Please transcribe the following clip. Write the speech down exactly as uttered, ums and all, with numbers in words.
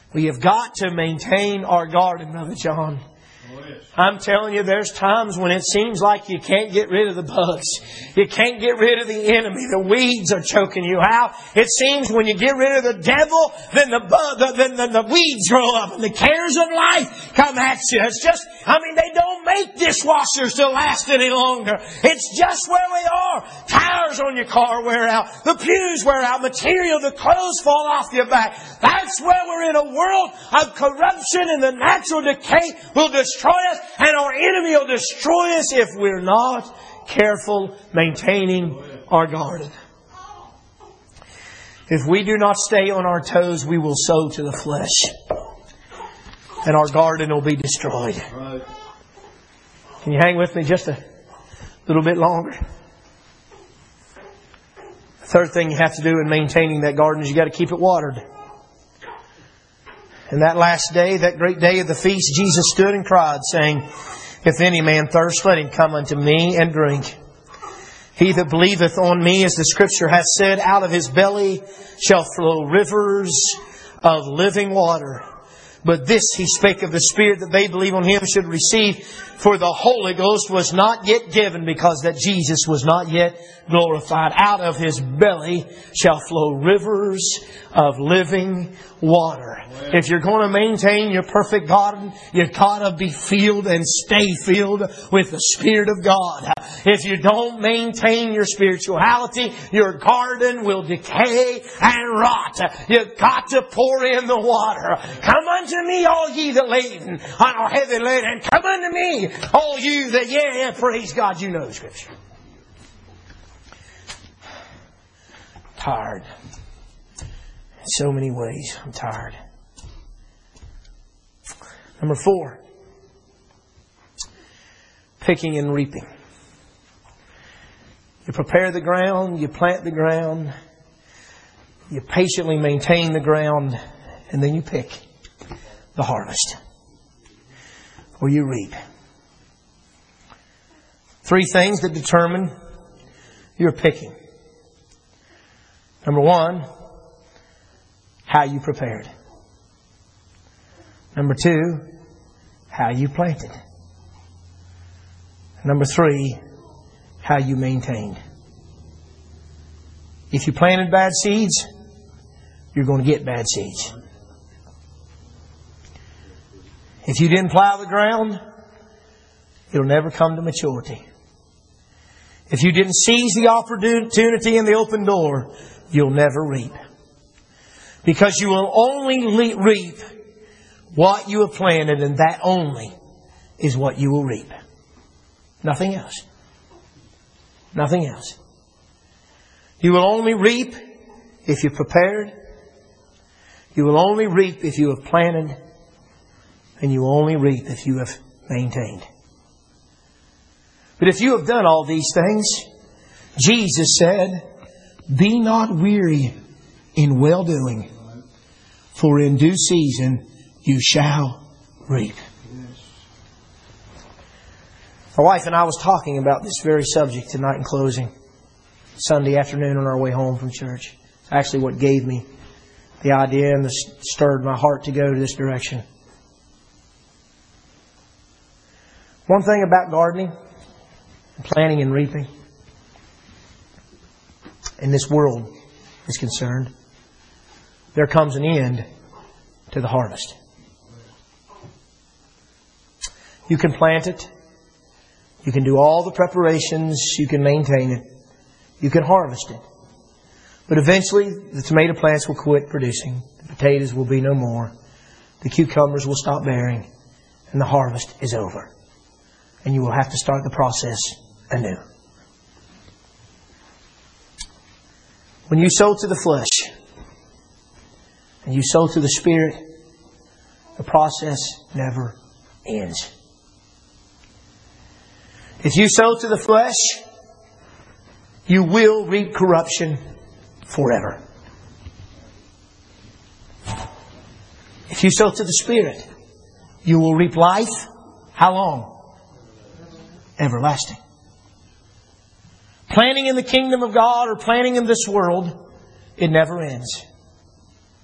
We have got to maintain our garden, Brother John. I'm telling you, there's times when it seems like you can't get rid of the bugs. You can't get rid of the enemy. The weeds are choking you out. It seems when you get rid of the devil, then the, bug, the, then the, the weeds grow up and the cares of life come at you. It's just, I mean, they don't make dishwashers to last any longer. It's just where we are. Tires on your car wear out. The pews wear out. Material, the clothes fall off your back. That's where we're in a world of corruption, and the natural decay will destroy us. And our enemy will destroy us if we're not careful maintaining our garden. If we do not stay on our toes, we will sow to the flesh. And our garden will be destroyed. Can you hang with me just a little bit longer? The third thing you have to do in maintaining that garden is you got to keep it watered. And that last day, that great day of the feast, Jesus stood and cried, saying, If any man thirst, let him come unto me and drink. He that believeth on me, as the Scripture hath said, out of his belly shall flow rivers of living water. But this he spake of the Spirit that they believe on Him should receive. For the Holy Ghost was not yet given, because that Jesus was not yet glorified. Out of His belly shall flow rivers of living water. If you're going to maintain your perfect garden, you've got to be filled and stay filled with the Spirit of God. If you don't maintain your spirituality, your garden will decay and rot. You've got to pour in the water. Come unto me, all ye that laden and are heavy laden. Come unto me, all you that, yeah, yeah, praise God. You know the Scripture. Tired. In so many ways, I'm tired. Number four. Picking and reaping. You prepare the ground, you plant the ground, you patiently maintain the ground, and then you pick the harvest. Or you reap. Three things that determine your picking. Number one, how you prepared. Number two, how you planted. Number three, how you maintained. If you planted bad seeds, you're going to get bad seeds. If you didn't plow the ground, it'll never come to maturity. If you didn't seize the opportunity in the open door, you'll never reap. Because you will only reap what you have planted, and that only is what you will reap. Nothing else. Nothing else. You will only reap if you prepared. You will only reap if you have planted. And you will only reap if you have maintained. But if you have done all these things, Jesus said, Be not weary in well-doing, for in due season you shall reap. My wife and I was talking about this very subject tonight in closing. Sunday afternoon on our way home from church. It's actually what gave me the idea and stirred my heart to go to this direction. One thing about gardening, planting and reaping, in this world is concerned, there comes an end to the harvest. You can plant it. You can do all the preparations. You can maintain it. You can harvest it. But eventually, the tomato plants will quit producing. The potatoes will be no more. The cucumbers will stop bearing. And the harvest is over. And you will have to start the process anew. When you sow to the flesh and you sow to the Spirit, the process never ends. If you sow to the flesh, you will reap corruption forever. If you sow to the Spirit, you will reap life. How long? Everlasting. Planting in the kingdom of God or planting in this world, it never ends.